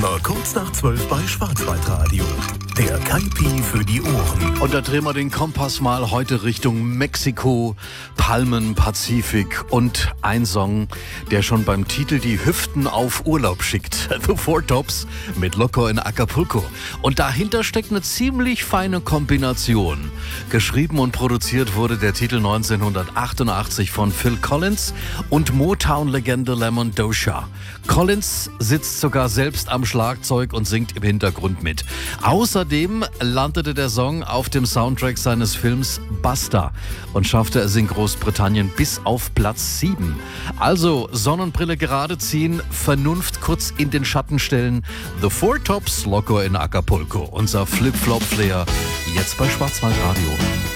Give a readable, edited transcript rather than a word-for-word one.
Immer kurz nach 12 bei Schwarzwaldradio. Der Kaipi für die Ohren. Und da drehen wir den Kompass mal heute Richtung Mexiko, Palmen, Pazifik und ein Song, der schon beim Titel die Hüften auf Urlaub schickt. The Four Tops mit Loco in Acapulco. Und dahinter steckt eine ziemlich feine Kombination. Geschrieben und produziert wurde der Titel 1988 von Phil Collins und Motown-Legende Lamont Dozier. Collins sitzt sogar selbst am Schlagzeug und singt im Hintergrund mit. Außerdem landete der Song auf dem Soundtrack seines Films Buster und schaffte es in Großbritannien bis auf Platz 7. Also Sonnenbrille gerade ziehen, Vernunft kurz in den Schatten stellen. The Four Tops, Loco in Acapulco. Unser Flip-Flop-Flair jetzt bei Schwarzwaldradio.